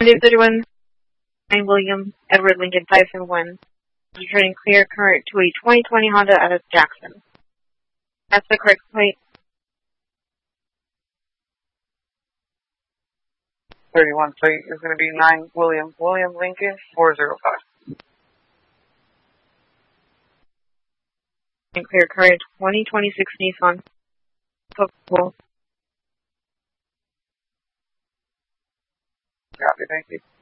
Dave 31, 9 William, Edward Lincoln 571. Returning clear current to a 2020 Honda out of Jackson. That's the correct plate. 31 plate is going to be 9 William Lincoln 405. Clear current 2026 Nissan. Cool. Copy, thank you.